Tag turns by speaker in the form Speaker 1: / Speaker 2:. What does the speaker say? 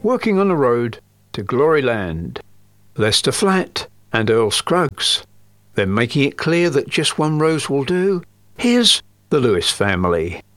Speaker 1: working on the road to Gloryland. Lester Flatt and Earl Scruggs. Then making it clear that just one rose will do, here's the Lewis family.